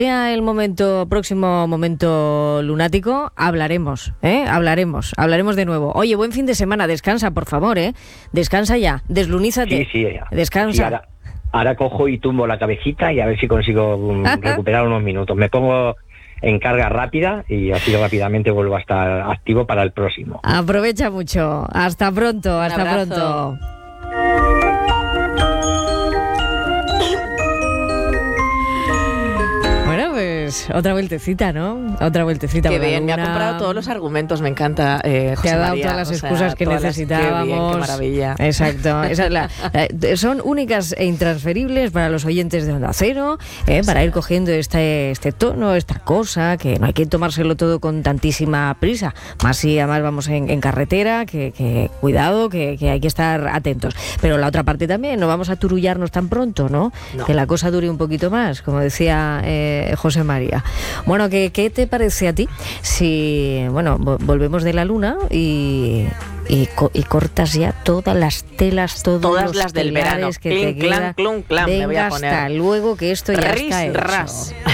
Ya el próximo momento lunático, hablaremos de nuevo. Oye, buen fin de semana, descansa, por favor, descansa ya, deslunízate. Sí, ya. Descansa. Sí, ahora cojo y tumbo la cabecita y a ver si consigo recuperar unos minutos. Me pongo en carga rápida y así rápidamente vuelvo a estar activo para el próximo. Aprovecha mucho. Hasta pronto, hasta pronto. Otra vueltecita, ¿no? Otra vueltecita. Qué bien, me ha comprado todos los argumentos, me encanta. Te José ha dado María, todas las excusas que necesitábamos. Qué bien, qué maravilla. Exacto. Son únicas e intransferibles para los oyentes de Onda Cero, para ir cogiendo este tono, esta cosa, que no hay que tomárselo todo con tantísima prisa. Más si además vamos en carretera, que cuidado, que hay que estar atentos. Pero la otra parte también, no vamos a turullarnos tan pronto, ¿no? Que la cosa dure un poquito más, como decía José María. Bueno, ¿qué te parece a ti si, volvemos de la luna y cortas ya todas las telas, todas las del verano, que te quedan? Venga, me voy a poner. Hasta luego, que esto ya está hecho.